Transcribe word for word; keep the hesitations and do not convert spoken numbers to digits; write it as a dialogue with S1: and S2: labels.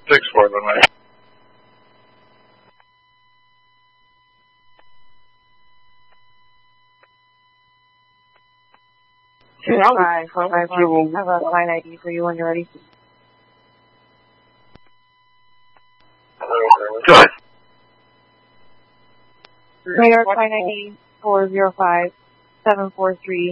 S1: six four one nine.
S2: Five, five, five, I have a line I D for you when you're ready.
S1: Go ahead.
S2: New York line I D four zero five seven four three.